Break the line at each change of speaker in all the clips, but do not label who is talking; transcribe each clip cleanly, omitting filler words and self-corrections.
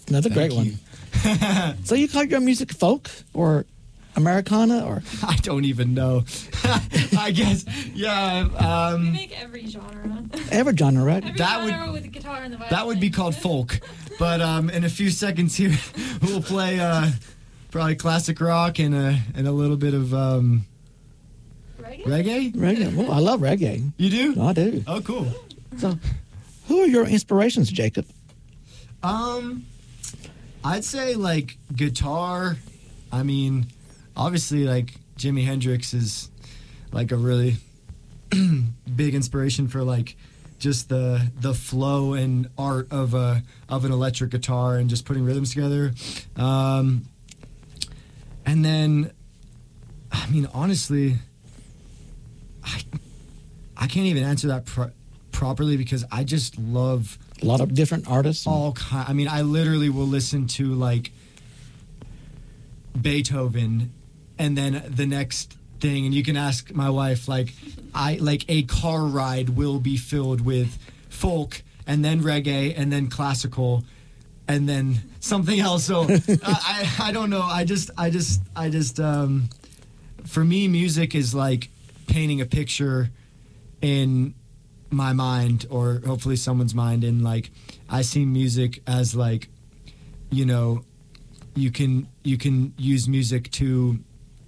Another great
Thank
one. So you call your music folk or Americana or?
I don't even know. I guess, yeah.
We make every genre.
Every genre, right?
Every
That would-
genre with the guitar and the violin.
That would be called folk. But in a few seconds here, we'll play probably classic rock and a little bit of reggae.
Reggae. Oh, I love reggae.
You do?
I do.
Oh, cool.
So, who are your inspirations, Jacob?
I'd say like guitar. I mean, obviously like Jimi Hendrix is like a really big inspiration for like just the flow and art of an electric guitar and just putting rhythms together. And then, I mean, honestly, I can't even answer that properly because I just love
A lot of different artists.
all kind. I mean, I literally will listen to like Beethoven, and then the next thing, and you can ask my wife. Like, a car ride will be filled with folk, and then reggae, and then classical, and then something else. So I don't know. I just for me, music is like painting a picture in my mind, or hopefully someone's mind, and like I see music as like, you know, you can use music to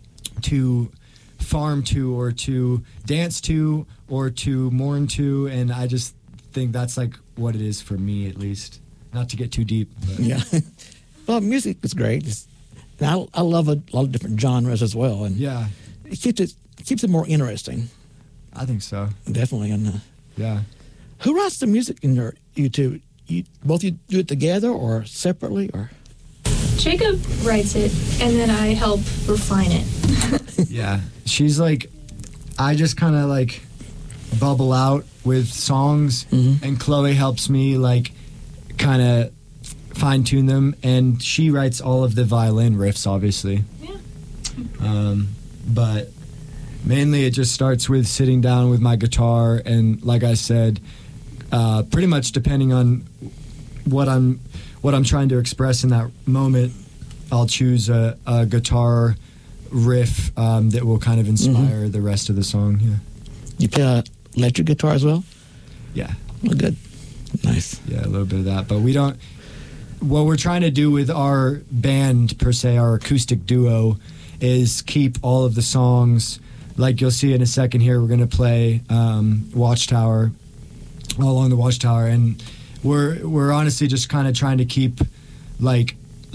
farm to, or to dance to, or to mourn to, and I just think that's like what it is for me, at least. Not to get too deep, but.
Yeah. Well, music is great. And I love a lot of different genres as well, and
Yeah,
it keeps it more interesting.
I think so.
Definitely. And
Yeah.
who writes the music in your YouTube? Both you do it together or separately, or?
Jacob writes it, and then I help refine it.
Yeah. She's like, I just kind of like bubble out with songs, and Chloe helps me like kind of fine tune them, and she writes all of the violin riffs, obviously.
Yeah.
But mainly it just starts with sitting down with my guitar, and like I said, pretty much depending on what I'm trying to express in that moment, I'll choose a guitar riff that will kind of inspire the rest of the song. Yeah.
You play electric guitar as well?
Yeah.
Oh, good. Nice.
Yeah, a little bit of that. But we don't. What we're trying to do with our band, per se, our acoustic duo, is keep all of the songs. Like you'll see in a second here, we're going to play Watchtower, All Along the Watchtower, and we're honestly just kind of trying to keep, like,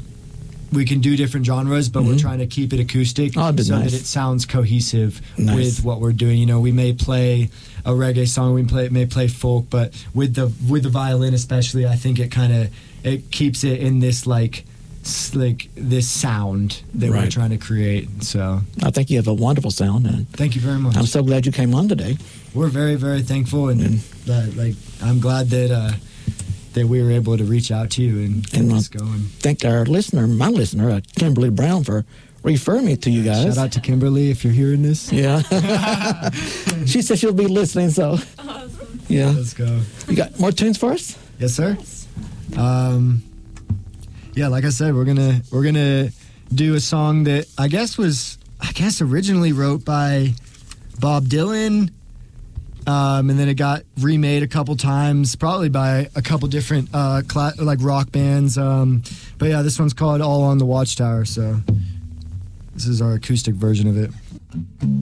we can do different genres, but we're trying to keep it acoustic
Oh,
so
nice.
that it sounds cohesive
Nice.
with what we're doing. You know, we may play a reggae song, we may play folk, but with the violin especially, I think it keeps it in this like this sound that we're
Right.
trying to create. So
I think you have a wonderful sound, and
thank you very much.
I'm so glad you came on today.
We're very, very thankful, and like I'm glad that we were able to reach out to you and get this going.
Thank our listener, my listener, Kimberly Brown, for referring me to you guys.
Shout out to Kimberly if you're hearing this.
Yeah. She said she'll be listening, so
Awesome.
yeah.
Let's go.
You got more tunes for us?
Yes, sir. Yeah, like I said, we're gonna do a song that I guess originally wrote by Bob Dylan, and then it got remade a couple times, probably by a couple different like rock bands. But yeah, this one's called All on the Watchtower. So this is our acoustic version of it.